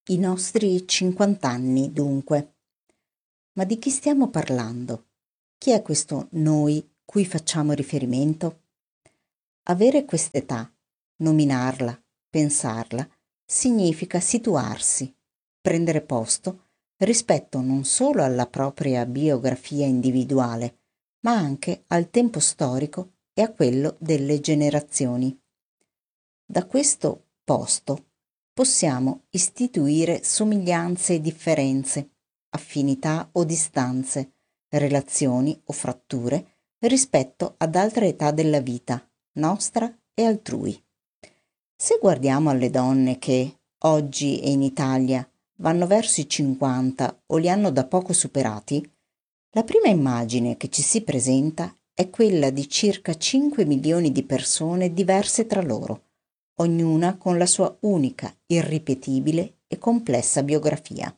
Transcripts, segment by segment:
I nostri 50 anni, dunque. Ma di chi stiamo parlando? Chi è questo noi cui facciamo riferimento? Avere quest'età, nominarla, pensarla, significa situarsi, prendere posto rispetto non solo alla propria biografia individuale, ma anche al tempo storico e a quello delle generazioni. Da questo posto possiamo istituire somiglianze e differenze, affinità o distanze, relazioni o fratture rispetto ad altre età della vita, nostra e altrui. Se guardiamo alle donne che, oggi e in Italia, vanno verso i 50 o li hanno da poco superati, la prima immagine che ci si presenta è quella di circa 5 milioni di persone diverse tra loro, ognuna con la sua unica, irripetibile e complessa biografia.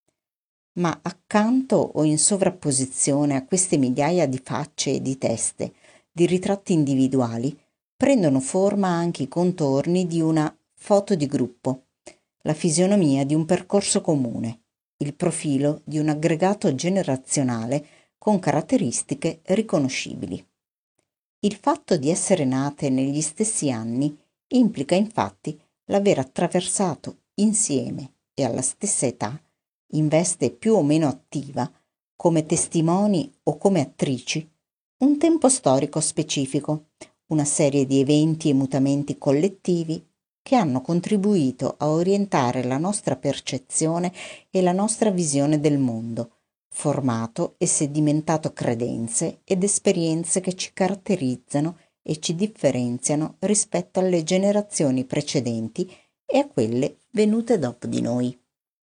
Ma accanto o in sovrapposizione a queste migliaia di facce e di teste, di ritratti individuali, prendono forma anche i contorni di una foto di gruppo, la fisionomia di un percorso comune, il profilo di un aggregato generazionale con caratteristiche riconoscibili. Il fatto di essere nate negli stessi anni implica infatti l'aver attraversato insieme e alla stessa età, in veste più o meno attiva, come testimoni o come attrici, un tempo storico specifico, una serie di eventi e mutamenti collettivi che hanno contribuito a orientare la nostra percezione e la nostra visione del mondo, formato e sedimentato credenze ed esperienze che ci caratterizzano e ci differenziano rispetto alle generazioni precedenti e a quelle venute dopo di noi.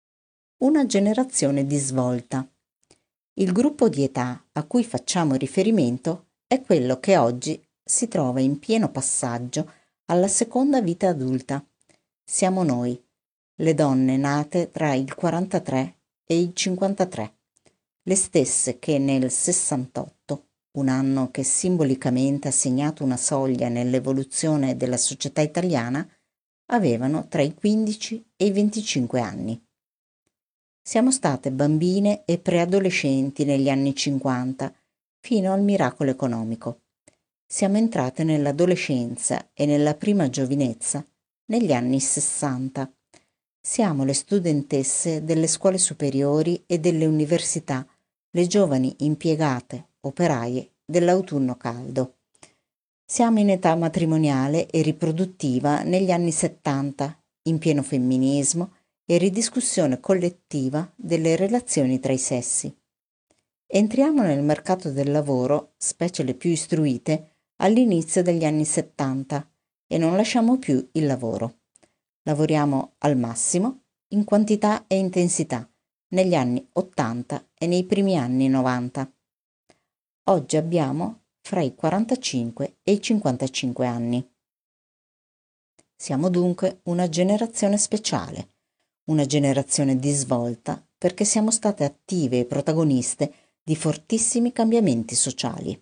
Una generazione di svolta. Il gruppo di età a cui facciamo riferimento è quello che oggi si trova in pieno passaggio alla seconda vita adulta. Siamo noi, le donne nate tra il 43 e il 53, le stesse che nel 68, un anno che simbolicamente ha segnato una soglia nell'evoluzione della società italiana, avevano tra i 15 e i 25 anni. Siamo state bambine e preadolescenti negli anni 50, fino al miracolo economico. Siamo entrate nell'adolescenza e nella prima giovinezza negli anni 60. Siamo le studentesse delle scuole superiori e delle università, le giovani impiegate, operaie dell'autunno caldo. Siamo in età matrimoniale e riproduttiva negli anni 70, in pieno femminismo e ridiscussione collettiva delle relazioni tra i sessi. Entriamo nel mercato del lavoro, specie le più istruite, all'inizio degli anni 70 e non lasciamo più il lavoro. Lavoriamo al massimo, in quantità e intensità, negli anni 80 e nei primi anni 90. Oggi abbiamo fra i 45 e i 55 anni. Siamo dunque una generazione speciale, una generazione di svolta perché siamo state attive e protagoniste di fortissimi cambiamenti sociali.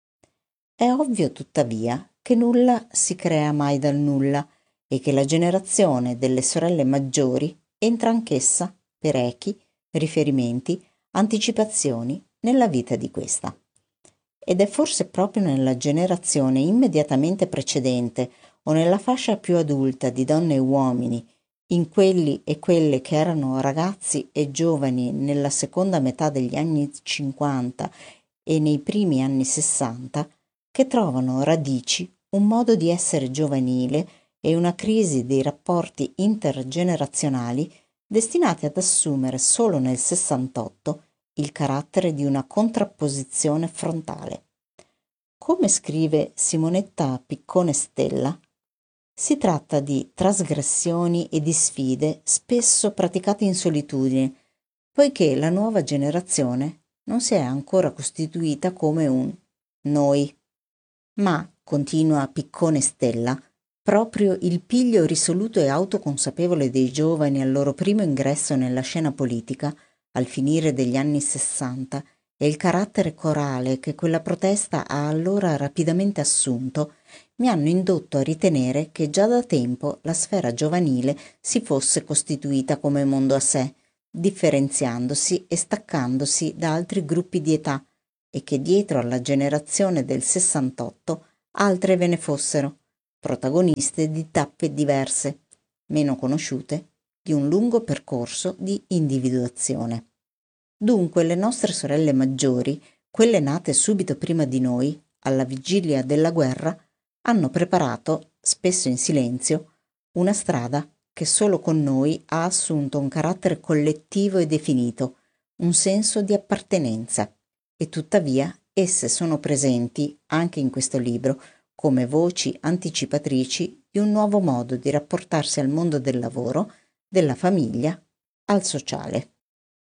È ovvio tuttavia che nulla si crea mai dal nulla e che la generazione delle sorelle maggiori entra anch'essa per echi, riferimenti, anticipazioni nella vita di questa. Ed è forse proprio nella generazione immediatamente precedente o nella fascia più adulta di donne e uomini, in quelli e quelle che erano ragazzi e giovani nella seconda metà degli anni 50 e nei primi anni 60, che trovano radici un modo di essere giovanile e una crisi dei rapporti intergenerazionali destinati ad assumere solo nel 68 il carattere di una contrapposizione frontale. Come scrive Simonetta Piccone Stella, si tratta di trasgressioni e di sfide spesso praticate in solitudine, poiché la nuova generazione non si è ancora costituita come un noi. Ma, continua Piccone Stella, proprio il piglio risoluto e autoconsapevole dei giovani al loro primo ingresso nella scena politica, al finire degli anni 60, e il carattere corale che quella protesta ha allora rapidamente assunto, mi hanno indotto a ritenere che già da tempo la sfera giovanile si fosse costituita come mondo a sé, differenziandosi e staccandosi da altri gruppi di età, e che dietro alla generazione del 68 altre ve ne fossero, protagoniste di tappe diverse, meno conosciute, di un lungo percorso di individuazione. Dunque le nostre sorelle maggiori, quelle nate subito prima di noi, alla vigilia della guerra, hanno preparato, spesso in silenzio, una strada che solo con noi ha assunto un carattere collettivo e definito, un senso di appartenenza, e tuttavia esse sono presenti anche in questo libro come voci anticipatrici di un nuovo modo di rapportarsi al mondo del lavoro, della famiglia, al sociale.